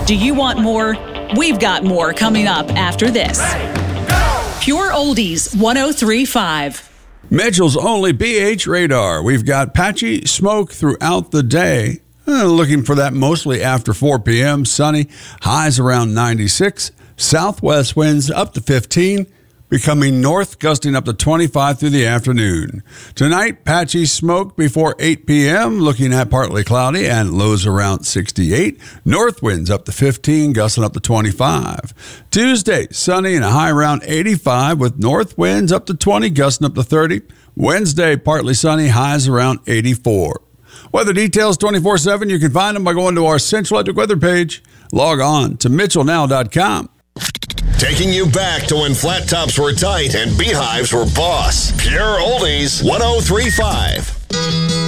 Do you want more? We've got more coming up after this. Pure Oldies 103.5. Mitchell's only BH radar. We've got patchy smoke throughout the day. Looking for that mostly after 4 p.m. Sunny. Highs around 96. Southwest winds up to 15. Becoming north, gusting up to 25 through the afternoon. Tonight, patchy smoke before 8 p.m., looking at partly cloudy and lows around 68. North winds up to 15, gusting up to 25. Tuesday, sunny and a high around 85 with north winds up to 20, gusting up to 30. Wednesday, partly sunny, highs around 84. Weather details 24/7. You can find them by going to our Central Electric weather page. Log on to mitchellnow.com. Taking you back to when flat tops were tight and beehives were boss. Pure Oldies 103.5.